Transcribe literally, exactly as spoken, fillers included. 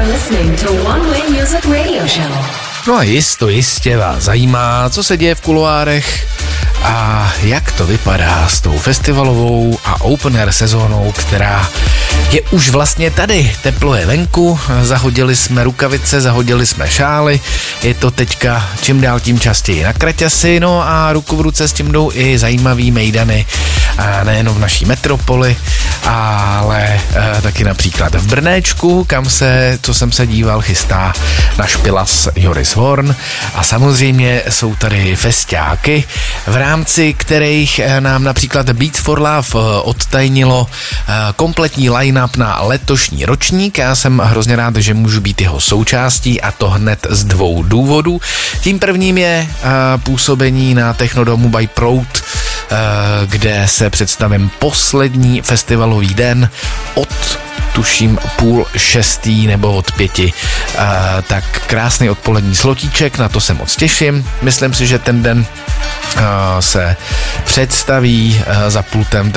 listening to One Way Music Radio Show. No a jisto, jistě vás zajímá, co se děje v kuloárech a jak to vypadá s tou festivalovou a open air sezónou, která je už vlastně tady. Teplo je venku, zahodili jsme rukavice, zahodili jsme šály, je to teďka čím dál tím častěji na kraťasy, no a ruku v ruce s tím jdou i zajímavý mejdany, a nejenom v naší metropoli, ale e, taky například v Brnéčku, kam se, co jsem se díval, chystá na špilas Joris Horn a samozřejmě jsou tady festiáky, v rámci kterých nám například Beats for Love odtajnilo kompletní line-up na letošní ročník. Já jsem hrozně rád, že můžu být jeho součástí a to hned z dvou důvodů. Tím prvním je působení na Technodomu by Proud, kde se představím poslední festivalový den od tuším půl šestý nebo od pěti, uh, tak krásný odpolední slotíček, na to se moc těším. Myslím si, že ten den uh, se představí uh, za pultem